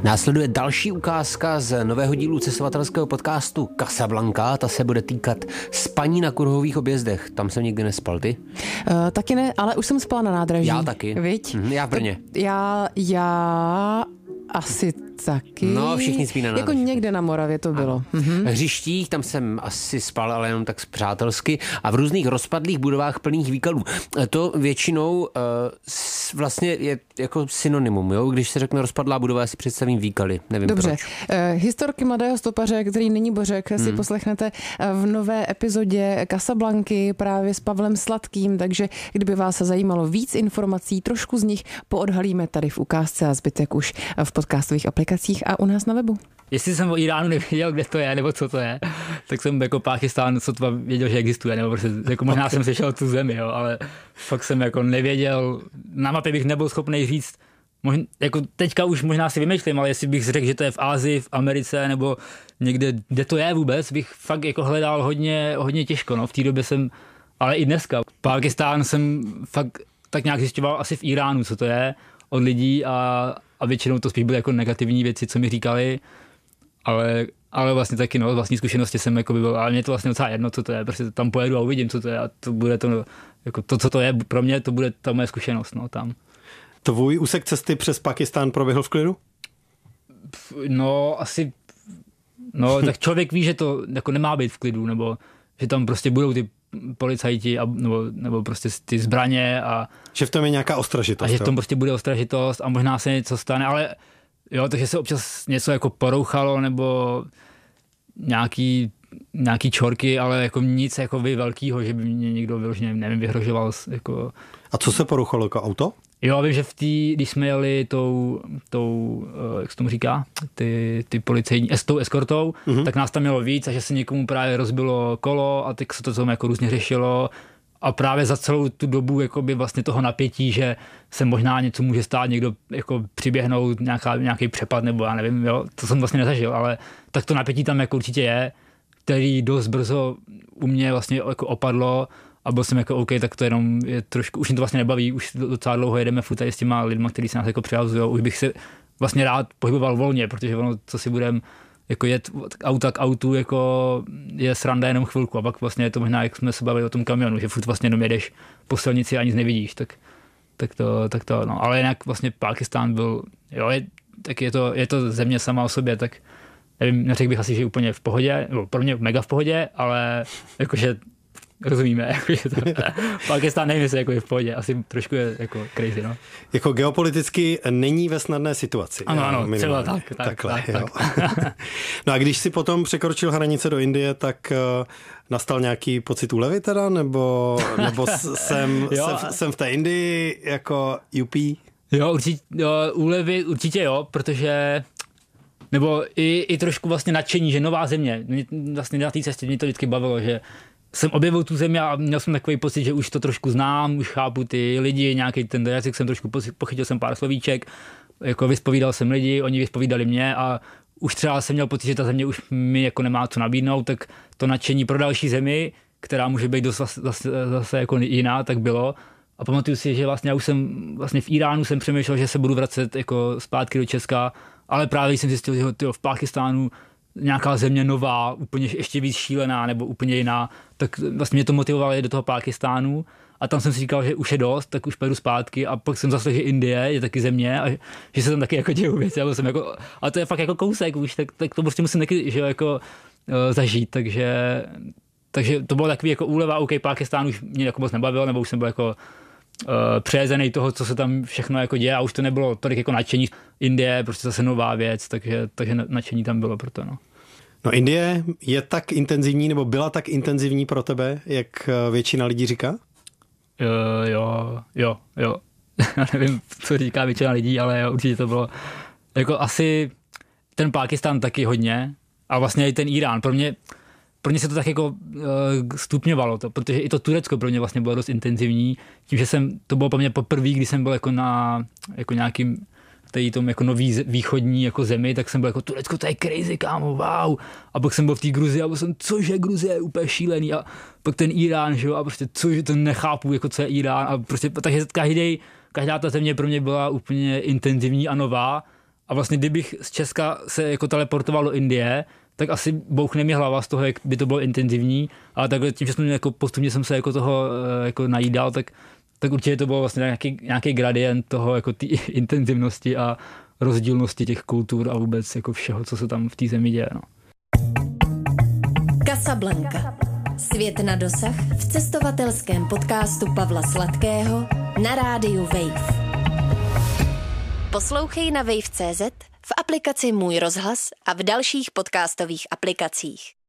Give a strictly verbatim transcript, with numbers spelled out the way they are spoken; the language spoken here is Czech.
Následuje další ukázka z nového dílu cestovatelského podcastu Casablanca. Ta se bude týkat spaní na kruhových objezdech. Tam jsem nikdy nespal, ty? Uh, taky ne, ale už jsem spala na nádraží. Já taky. Viď? Mm, já v Brně. To, já, já asi taky. No, všichni spí na nádraží. Jako někde na Moravě to bylo. Mhm. V hřištích, tam jsem asi spal, ale jenom tak přátelsky. A v různých rozpadlých budovách plných výkalů. To většinou uh, vlastně je jako synonymum, jo? Když se řekne rozpadlá budova, já si představím výkaly. Nevím Dobře. proč. Uh, historky mladého stopaře, který není bořek, hmm. si poslechnete v nové epizodě Casablanky právě s Pavlem Sladkým, takže kdyby vás zajímalo víc informací, trošku z nich poodhalíme tady v ukázce a zbytek už v podcastových aplikacích a u nás na webu. Jestli jsem o Iránu nevěděl, kde to je, nebo co to je, tak jsem jako Pákistán sotva věděl, že existuje, nebo prostě, jako možná jsem slyšel tu zemi, jo, ale fakt jsem jako nevěděl, na mapě bych nebyl schopný říct, možná, jako teďka už možná si vymýšlím, ale jestli bych řekl, že to je v Asii, v Americe, nebo někde, kde to je vůbec, bych fakt jako hledal hodně, hodně těžko, no, v té době jsem, ale i dneska. Pákistán jsem fakt tak nějak zjišťoval asi v Iránu, co to je, od lidí a, a většinou to spíš byly jako negativní věci, co mi říkali. Ale, ale vlastně taky, no, vlastní zkušenosti jsem jako by byl, ale mě to vlastně docela jedno, co to je, prostě tam pojedu a uvidím, co to je a to bude to, jako to, co to je pro mě, to bude ta moje zkušenost, no, tam. Tvůj úsek cesty přes Pakistán proběhl v klidu? No, asi, no, tak člověk ví, že to jako nemá být v klidu, nebo že tam prostě budou ty policajti, a, nebo, nebo prostě ty zbraně a... Že v tom je nějaká ostražitost. A že v tom prostě bude ostražitost a možná se něco stane, ale jo, takže se občas něco jako porouchalo, nebo nějaký, nějaký čorky, ale jako nic jako vy velkýho, že by mě někdo vyloženě, nevím, vyhrožoval. Jako... A co se porouchalo, jako auto? Jo, vím, že v tý, když jsme jeli tou, tou jak se tomu říká, ty, ty policejní, s tou eskortou, mm-hmm. tak nás tam mělo víc a že se někomu právě rozbilo kolo a tak se to tam jako různě řešilo. A právě za celou tu dobu jakoby vlastně toho napětí, že se možná něco může stát, někdo jako přiběhnout, nějaká, nějaký přepad, nebo já nevím, jo, to jsem vlastně nezažil, ale tak to napětí tam jako určitě je, který dost brzo u mě vlastně jako opadlo a byl jsem jako OK, tak to jenom je trošku, už mě to vlastně nebaví, už docela dlouho jedeme furt tady s těma lidma, kteří se nás jako přihazujou, už bych se vlastně rád pohyboval volně, protože ono, co si budem jako jet auta k autu, jako je sranda jenom chvilku a pak vlastně je to možná, jak jsme se bavili o tom kamionu, že furt vlastně jenom jedeš po silnici a nic nevidíš, tak, tak, to, tak to, no. Ale jinak vlastně Pákistán byl, jo, je, tak je to, je to země sama o sobě, tak nevím, neřekl bych asi, že úplně v pohodě, nebo pro mě mega v pohodě, ale jakože rozumíme, jakože to, Pákistán nevím, jestli jako je v pohodě, asi trošku je jako crazy, no. Jako geopoliticky není ve snadné situaci. Ano, ano, třeba tak, tak, Takhle, tak, jo. tak. No a když si potom překročil hranice do Indie, tak uh, nastal nějaký pocit úlevy teda, nebo, nebo jsem, jsem, jsem v té Indii jako U P? Jo, určitě, jo, úlevy určitě jo, protože nebo i, i trošku vlastně nadšení, že nová země, mě, vlastně na té cestě mě to vždycky bavilo, že jsem objevil tu zemi a měl jsem takový pocit, že už to trošku znám, už chápu ty lidi, nějaký ten jazyk jsem trošku pochytil jsem pár slovíček, jako vyspovídal jsem lidi, oni vyspovídali mě a už třeba jsem měl pocit, že ta země už mi jako nemá co nabídnout, tak to nadšení pro další zemi, která může být dost zase, zase, zase jako jiná, tak bylo. A pamatuju si, že vlastně já už jsem vlastně v Iránu jsem přemýšlel, že se budu vracet jako zpátky do Česka, ale právě jsem zjistil, že tyjo, v Pákistánu nějaká země nová, úplně ještě víc šílená nebo úplně jiná, tak vlastně mě to motivovalo jít do toho Pákistánu a tam jsem si říkal, že už je dost, tak už pojedu zpátky a pak jsem zaslechl, že Indie je taky země a že se tam taky jako dějou věci, a jsem jako, a to je fakt jako kousek už, tak, tak to prostě musím taky, že jako uh, zažít, takže, takže to bylo takový jako úleva, OK, Pákistán už mě jako moc nebavil, nebo už jsem byl jako uh, přejezený toho, co se tam všechno jako děje a už to nebylo tolik jako nadšení. Indie, prostě zase nová věc, takže, takže nadšení tam bylo proto, no. No Indie je tak intenzivní, nebo byla tak intenzivní pro tebe, jak většina lidí říká? Uh, jo, jo, jo. Já nevím, co říká většina lidí, ale jo, určitě to bylo jako asi ten Pákistán taky hodně a vlastně i ten Irán. Pro mě, pro mě se to tak jako uh, stupňovalo, to, protože i to Turecko pro mě vlastně bylo dost intenzivní, tím, že jsem, to bylo pro mě poprvé, když jsem byl jako na jako nějakým tady tom jako nový východní jako zemi, tak jsem byl jako Turecko, to je crazy, kámo, wow. A pak jsem byl v té Gruzii a byl jsem, cože Gruzie je úplně šílený a pak ten Irán, že jo, a prostě cože to nechápu, jako co je Irán a prostě takže každý, každá ta země pro mě byla úplně intenzivní a nová A vlastně kdybych z Česka se jako teleportoval do Indie, tak asi bouchne mi hlava z toho, jak by to bylo intenzivní, ale takhle tím, že jsem jako postupně jsem se jako toho jako najídal, tak, tak určitě to bylo vlastně nějaký, nějaký gradient toho jako té intenzivnosti a rozdílnosti těch kultur a vůbec jako všeho, co se tam v té zemi děje. No. Casablanca. Svět na dosah v cestovatelském podcastu Pavla Sladkého na rádiu Wave. Poslouchej na wave tečka cé zet, v aplikaci Můj rozhlas a v dalších podcastových aplikacích.